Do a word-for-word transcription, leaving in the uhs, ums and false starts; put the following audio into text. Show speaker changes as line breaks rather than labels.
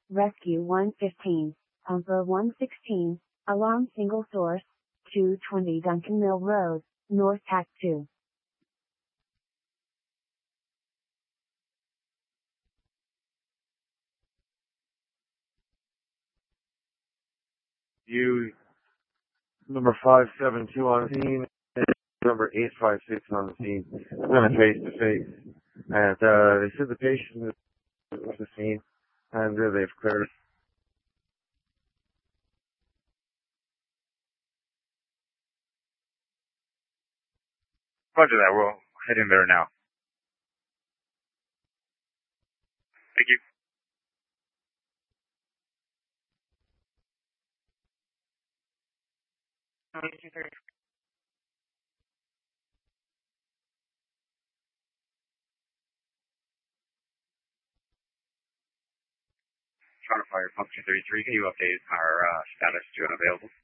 Rescue one fifteen, Pumper one sixteen, Alarm Single Source, two twenty Duncan Mill Road, North Tack two.
You, number five seven two on scene, and number eight five six on the scene. I'm going to face to face. And uh, they said the patient was the scene, and uh, they've cleared it.
Roger that. We'll head in there now. Thank you. Charter Fire Function thirty-three, can you update our uh, status to unavailable?